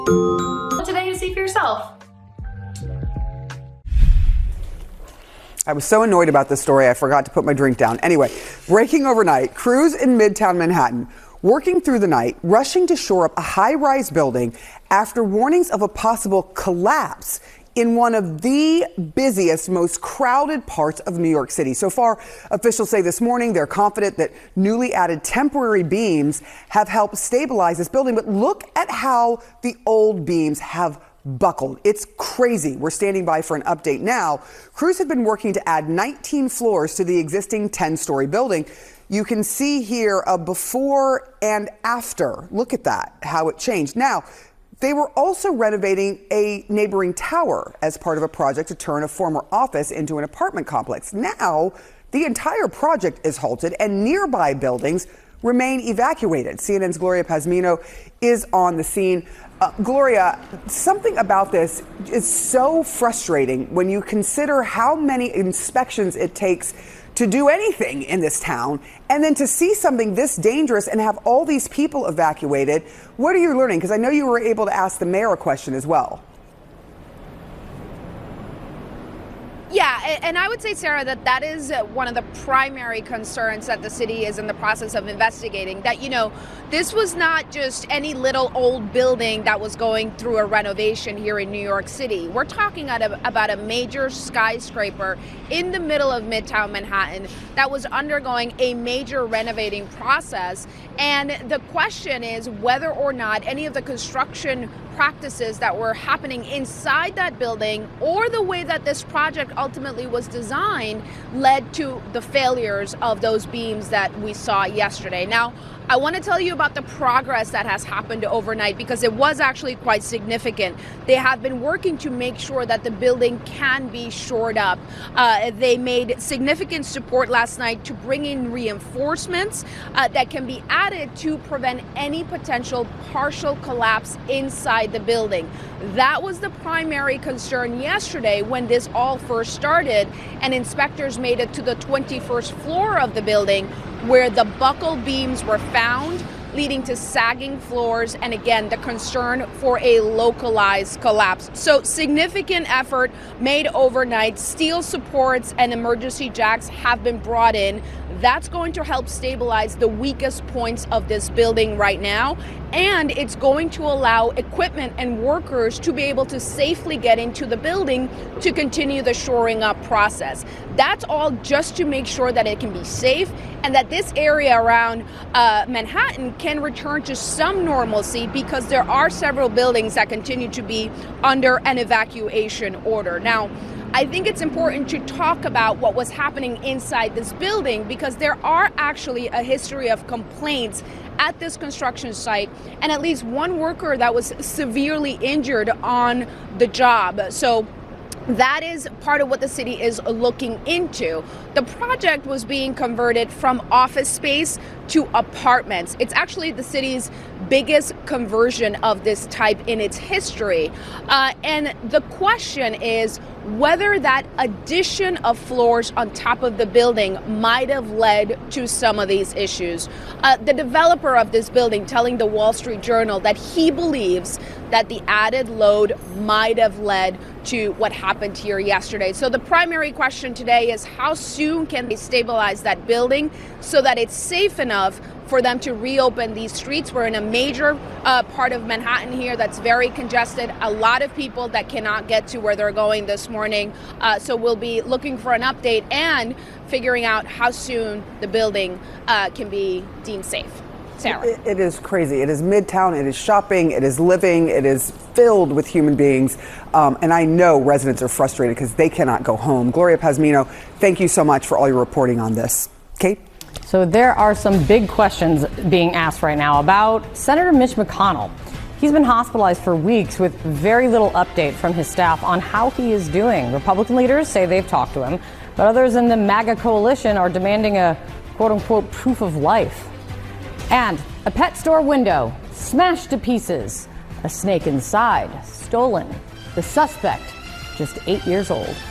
Today to see for yourself. I was so annoyed about this story, I forgot to put my drink down. Anyway, breaking overnight, crews in Midtown Manhattan working through the night, rushing to shore up a high-rise building after warnings of a possible collapse in one of the busiest, most crowded parts of New York City. So far, officials say this morning they're confident that newly added temporary beams have helped stabilize this building. But look at how the old beams have buckled. It's crazy. We're standing by for an update now. Crews have been working to add 19 floors to the existing 10-story building. You can see here a before and after. Look at that, how it changed. Now, they were also renovating a neighboring tower as part of a project to turn a former office into an apartment complex. Now, the entire project is halted and nearby buildings remain evacuated. CNN's Gloria Pazmino is on the scene. Gloria, something about this is so frustrating when you consider how many inspections it takes to do anything in this town, and then to see something this dangerous and have all these people evacuated. What are you learning? Because I know you were able to ask the mayor a question as well. Yeah, and I would say, Sarah, that is one of the primary concerns that the city is in the process of investigating. That, this was not just any little old building that was going through a renovation here in New York City. We're talking about a major skyscraper in the middle of Midtown Manhattan that was undergoing a major renovating process. And the question is whether or not any of the construction practices that were happening inside that building or the way that this project ultimately was designed led to the failures of those beams that we saw yesterday. Now, I want to tell you about the progress that has happened overnight because it was actually quite significant. They have been working to make sure that the building can be shored up. They made significant support last night to bring in reinforcements that can be added to prevent any potential partial collapse inside the building. That was the primary concern yesterday when this all first started, and inspectors made it to the 21st floor of the building where the buccal beams were found, leading to sagging floors and, again, the concern for a localized collapse. So significant effort made overnight. Steel supports and emergency jacks have been brought in. That's going to help stabilize the weakest points of this building right now. And it's going to allow equipment and workers to be able to safely get into the building to continue the shoring up process. That's all just to make sure that it can be safe and that this area around Manhattan can return to some normalcy, because there are several buildings that continue to be under an evacuation order. Now, I think it's important to talk about what was happening inside this building, because there are actually a history of complaints at this construction site, and at least one worker that was severely injured on the job. So that is part of what the city is looking into. The project was being converted from office space to apartments. It's actually the city's biggest conversion of this type in its history. And the question is whether that addition of floors on top of the building might have led to some of these issues. The developer of this building telling the Wall Street Journal that he believes that the added load might have led to what happened here yesterday. So the primary question today is how soon can they stabilize that building so that it's safe enough for them to reopen these streets. We're in a major part of Manhattan here that's very congested. A lot of people that cannot get to where they're going this morning. So we'll be looking for an update and figuring out how soon the building can be deemed safe. Sarah. It is crazy. It is Midtown. It is shopping. It is living. It is filled with human beings. And I know residents are frustrated because they cannot go home. Gloria Pazmino, thank you so much for all your reporting on this. Kate? So there are some big questions being asked right now about Senator Mitch McConnell. He's been hospitalized for weeks with very little update from his staff on how he is doing. Republican leaders say they've talked to him, but others in the MAGA coalition are demanding a quote-unquote proof of life. And a pet store window smashed to pieces. A snake inside stolen. The suspect, just 8 years old.